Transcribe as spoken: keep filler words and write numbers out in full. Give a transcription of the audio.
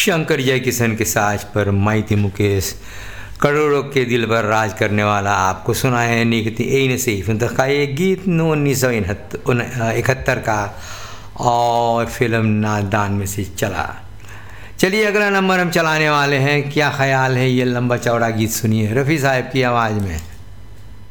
शंकर जयकिशन के साज पर माइती मुकेश करोड़ों के दिल पर राज करने वाला आपको सुना है निकती यही नसीफ का ये गीत उन्नीस सौ इकहत्तर का और फिल्म नादान में से चला। चलिए अगला नंबर हम चलाने वाले हैं। क्या ख्याल है, ये लंबा चौड़ा गीत सुनिए रफ़ी साहब की आवाज़ में।